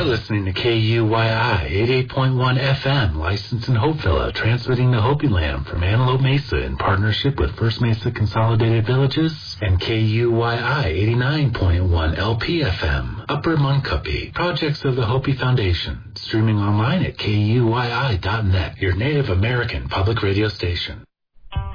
are listening to KUYI 88.1 FM, licensed in Hopevilla, transmitting to Hopi Land from Antelope Mesa in partnership with First Mesa Consolidated Villages, and KUYI 89.1 LP-FM, Upper Muncupi, projects of the Hopi Foundation, streaming online at KUYI.net, your Native American public radio station.